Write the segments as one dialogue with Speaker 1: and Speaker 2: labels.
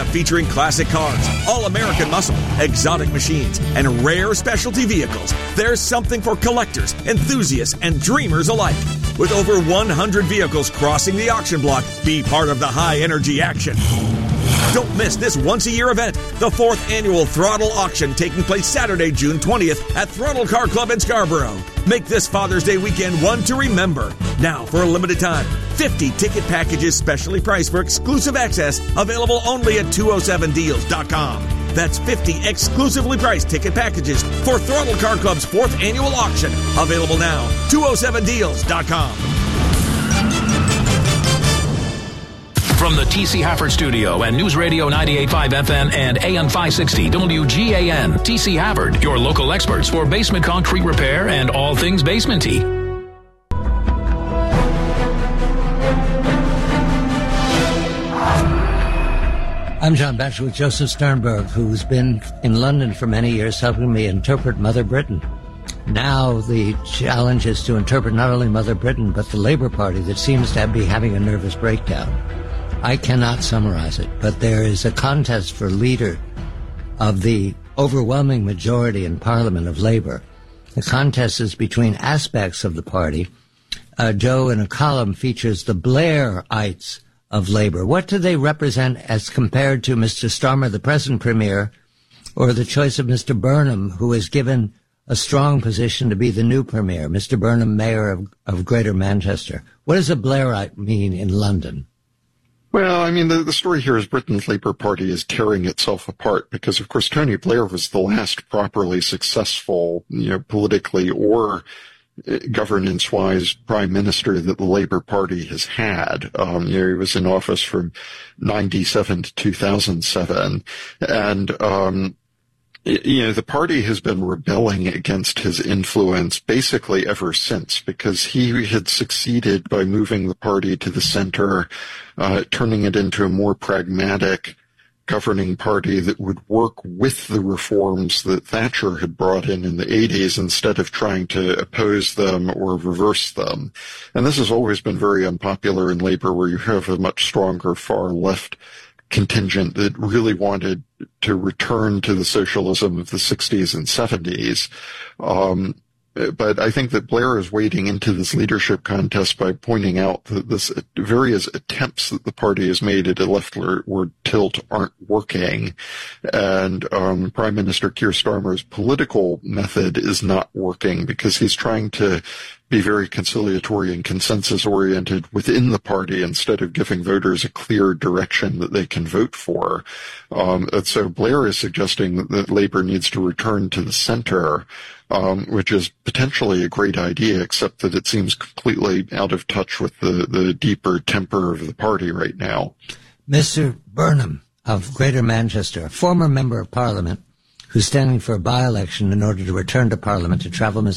Speaker 1: featuring classic cars, all-American muscle, exotic machines, and rare specialty vehicles, there's something for collectors, enthusiasts, and dreamers alike. With over 100 vehicles crossing the auction block, be part of the high-energy action. Don't miss this once-a-year event, the 4th Annual Throttle Auction, taking place Saturday, June 20th at Throttle Car Club in Scarborough. Make this Father's Day weekend one to remember. Now, for a limited time, 50 ticket packages specially priced for exclusive access, available only at 207deals.com. That's 50 exclusively priced ticket packages for Throttle Car Club's 4th Annual Auction, available now, 207deals.com.
Speaker 2: From the T.C. Hafford Studio and News Radio 98.5 FM and AM 560 WGAN, T.C. Hafford, your local experts for basement concrete repair and all things basement-y.
Speaker 3: I'm John Batchelor with Joseph Sternberg, who's been in London for many years helping me interpret Mother Britain. Now the challenge is to interpret not only Mother Britain, but the Labour Party that seems to be having a nervous breakdown. I cannot summarize it, but there is a contest for leader of the overwhelming majority in Parliament of Labour. The contest is between aspects of the party. Joe, in a column, features the Blairites of Labour. What do they represent as compared to Mr. Starmer, the present Premier, or the choice of Mr. Burnham, who is given a strong position to be the new Premier, Mr. Burnham, Mayor of Greater Manchester? What does a Blairite mean in London?
Speaker 4: Well, I mean, the story here is Britain's Labour Party is tearing itself apart because, of course, Tony Blair was the last properly successful, politically or governance-wise prime minister that the Labour Party has had. He was in office from 97 to 2007, and the party has been rebelling against his influence basically ever since, because he had succeeded by moving the party to the center, turning it into a more pragmatic governing party that would work with the reforms that Thatcher had brought in the 80s instead of trying to oppose them or reverse them. And this has always been very unpopular in Labour, where you have a much stronger far left contingent that really wanted to return to the socialism of the 60s and 70s. But I think that Blair is wading into this leadership contest by pointing out that this various attempts that the party has made at a leftward tilt aren't working. And Prime Minister Keir Starmer's political method is not working because he's trying to be very conciliatory and consensus-oriented within the party instead of giving voters a clear direction that they can vote for. And so Blair is suggesting that Labour needs to return to the center, which is potentially a great idea, except that it seems completely out of touch with the deeper temper of the party right now. Mr.
Speaker 3: Burnham of Greater Manchester, a former Member of Parliament, who's standing for a by-election in order to return to Parliament to challenge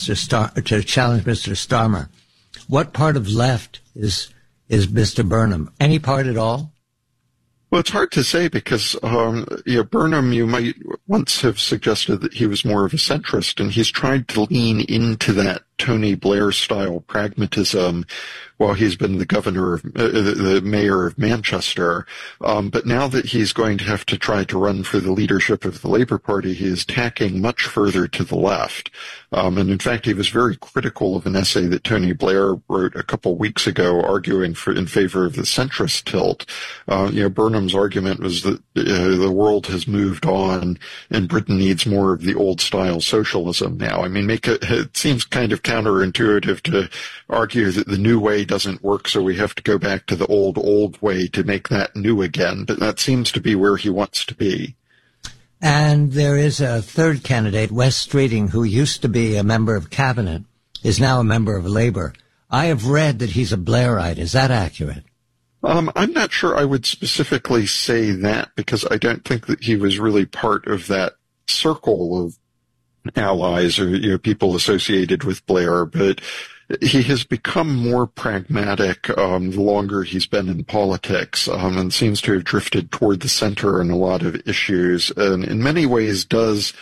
Speaker 3: Mr. Starmer. What part of left is Mr. Burnham? Any part at all?
Speaker 4: Well, it's hard to say because, Burnham, you might once have suggested that he was more of a centrist, and he's tried to lean into that Tony Blair-style pragmatism while he's been the mayor of Manchester. But now that he's going to have to try to run for the leadership of the Labour Party, he is tacking much further to the left. And in fact, he was very critical of an essay that Tony Blair wrote a couple weeks ago arguing in favor of the centrist tilt. Burnham's argument was that the world has moved on and Britain needs more of the old-style socialism now. I mean, it seems kind of counterintuitive to argue that the new way doesn't work, so we have to go back to the old way to make that new again. But that seems to be where he wants to be.
Speaker 3: And there is a third candidate, Wes Streeting, who used to be a member of Cabinet, is now a member of Labour. I have read that he's a Blairite. Is that accurate?
Speaker 4: I'm not sure I would specifically say that, because I don't think that he was really part of that circle of allies or people associated with Blair, but he has become more pragmatic the longer he's been in politics, and seems to have drifted toward the center on a lot of issues, and in many ways does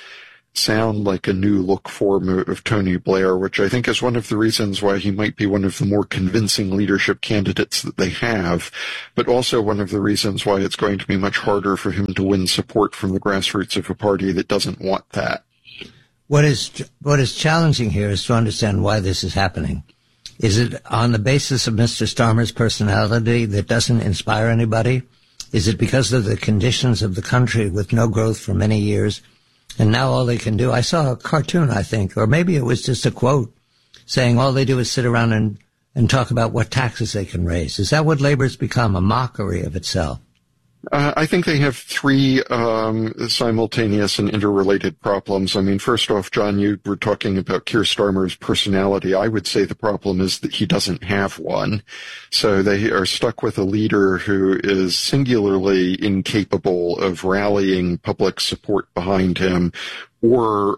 Speaker 4: sound like a new look form of Tony Blair, which I think is one of the reasons why he might be one of the more convincing leadership candidates that they have, but also one of the reasons why it's going to be much harder for him to win support from the grassroots of a party that doesn't want that.
Speaker 3: What is challenging here is to understand why this is happening. Is it on the basis of Mr. Starmer's personality that doesn't inspire anybody? Is it because of the conditions of the country with no growth for many years? And now all they can do, I saw a cartoon, I think, or maybe it was just a quote saying all they do is sit around and talk about what taxes they can raise. Is that what Labor's become, a mockery of itself?
Speaker 4: I think they have three simultaneous and interrelated problems. I mean, first off, John, you were talking about Keir Starmer's personality. I would say the problem is that he doesn't have one. So they are stuck with a leader who is singularly incapable of rallying public support behind him or,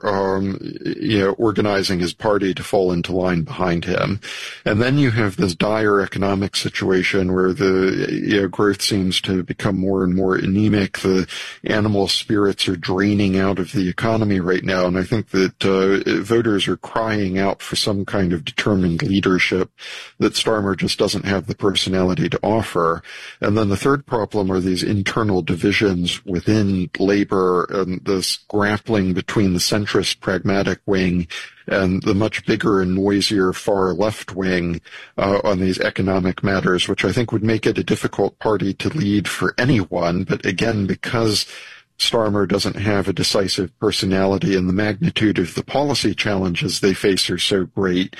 Speaker 4: organizing his party to fall into line behind him. And then you have this dire economic situation where the, growth seems to become more and more anemic. The animal spirits are draining out of the economy right now. And I think that, voters are crying out for some kind of determined leadership that Starmer just doesn't have the personality to offer. And then the third problem are these internal divisions within Labor and this grappling between the centrist pragmatic wing and the much bigger and noisier far left wing on these economic matters, which I think would make it a difficult party to lead for anyone. But again, because Starmer doesn't have a decisive personality and the magnitude of the policy challenges they face are so great,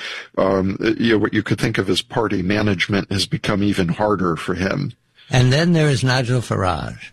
Speaker 4: what you could think of as party management has become even harder for him.
Speaker 3: And then there is Nigel Farage.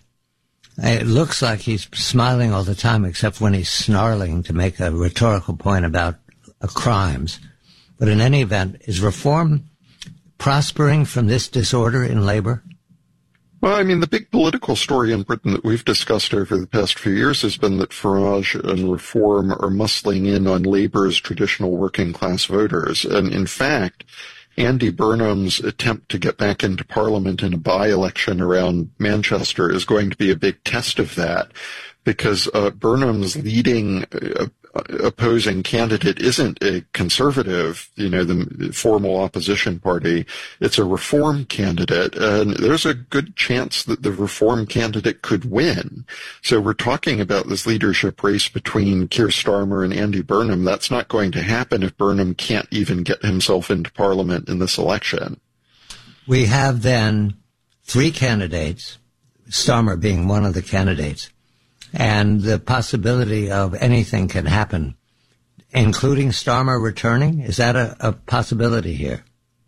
Speaker 3: It looks like he's smiling all the time, except when he's snarling to make a rhetorical point about crimes. But in any event, is reform prospering from this disorder in Labor?
Speaker 4: Well, I mean, the big political story in Britain that we've discussed over the past few years has been that Farage and Reform are muscling in on Labor's traditional working-class voters. And in fact, Andy Burnham's attempt to get back into Parliament in a by-election around Manchester is going to be a big test of that, because Burnham's leading opposing candidate isn't a conservative, the formal opposition party. It's a reform candidate, and there's a good chance that the reform candidate could win. So we're talking about this leadership race between Keir Starmer and Andy Burnham. That's not going to happen if Burnham can't even get himself into Parliament in this election.
Speaker 3: We have then three candidates, Starmer being one of the candidates. And the possibility of anything can happen, including Starmer returning. Is that a possibility here?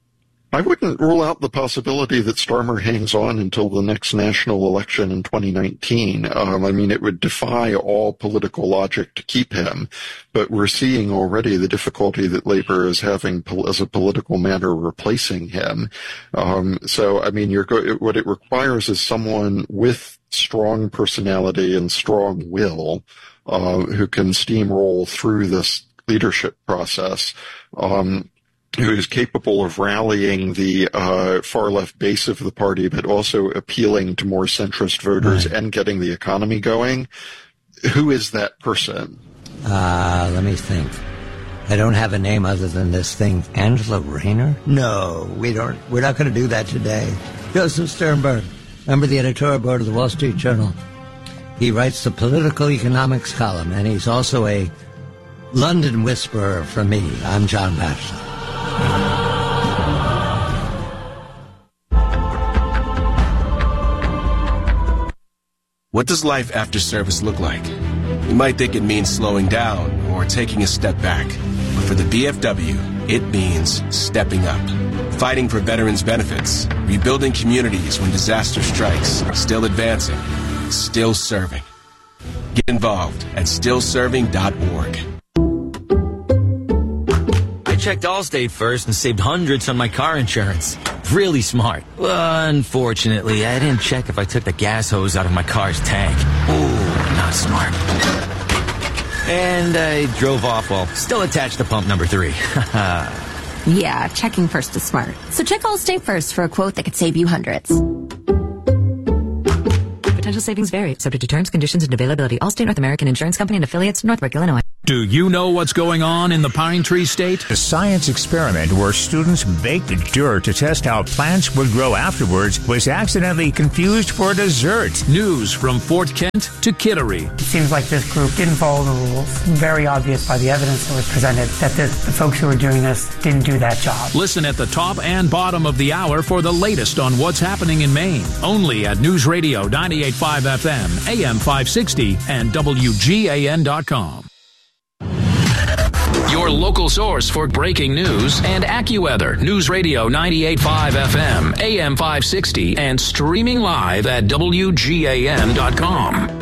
Speaker 4: I wouldn't rule out the possibility that Starmer hangs on until the next national election in 2019. It would defy all political logic to keep him, but we're seeing already the difficulty that Labour is having as a political matter replacing him. What it requires is someone with strong personality and strong will, who can steamroll through this leadership process, who is capable of rallying the far left base of the party, but also appealing to more centrist voters and getting the economy going. Who is that person?
Speaker 3: Let me think. I don't have a name other than this thing. Angela Rayner? No, we don't. We're not going to do that today. Joseph Sternberg, member of the editorial board of the Wall Street Journal. He writes the political economics column, and he's also a London whisperer for me. I'm John Batchelor.
Speaker 5: What does life after service look like? You might think it means slowing down or taking a step back. But for the VFW, it means stepping up. Fighting for veterans' benefits, rebuilding communities when disaster strikes, still advancing, still serving. Get involved at stillserving.org.
Speaker 6: I checked Allstate first and saved hundreds on my car insurance. Really smart. Unfortunately, I didn't check if I took the gas hose out of my car's tank. Ooh, not smart. And I drove off while still attached to pump number 3.
Speaker 7: Yeah, checking first is smart. So check Allstate first for a quote that could save you hundreds.
Speaker 8: Potential savings vary, subject to terms, conditions, and availability. Allstate North American Insurance Company and affiliates, Northbrook, Illinois.
Speaker 2: Do you know what's going on in the Pine Tree State?
Speaker 9: A science experiment where students baked dirt to test how plants would grow afterwards was accidentally confused for dessert.
Speaker 2: News from Fort Kent to Kittery.
Speaker 10: It seems like this group didn't follow the rules. Very obvious by the evidence that was presented that the folks who were doing this didn't do that job.
Speaker 2: Listen at the top and bottom of the hour for the latest on what's happening in Maine. Only at News Radio 98.5 FM, AM 560, and WGAN.com. Your local source for breaking news and AccuWeather. News Radio 98.5 FM, AM 560, and streaming live at WGAN.com.